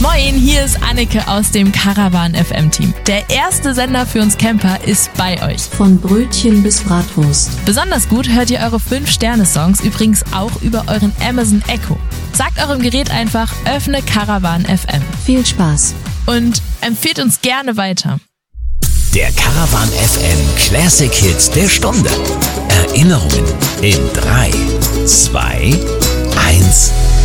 Moin, hier ist Anneke aus dem Caravan FM Team. Der erste Sender für uns Camper ist bei euch. Von Brötchen bis Bratwurst. Besonders gut hört ihr eure 5-Sterne-Songs übrigens auch über euren Amazon Echo. Sagt eurem Gerät einfach, öffne Caravan FM. Viel Spaß. Und empfehlt uns gerne weiter. Der Caravan FM Classic Hits der Stunde. Erinnerungen in 3, 2, 1.